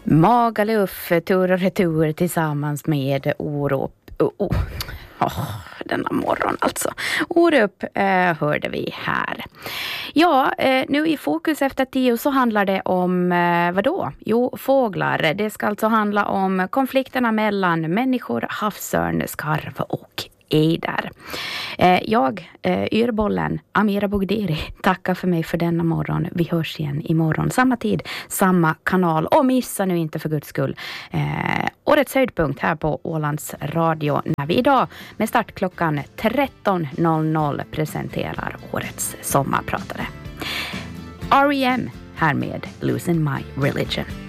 Magaluf, tur och retur tillsammans med Orup. Denna morgon alltså. Orup hörde vi här. Ja, nu i Fokus efter 10 så handlar det om vad då? Jo, fåglar. Det ska alltså handla om konflikterna mellan människor, havsörn, skarv och ejder. Jag, yrbollen Amira Bogdiri, tackar för mig för denna morgon. Vi hörs igen imorgon. Samma tid, samma kanal. Och missa nu inte för Guds skull årets höjdpunkt här på Ålands Radio när vi idag med start klockan 13.00 presenterar årets sommarpratare. R.E.M. här med Losing My Religion.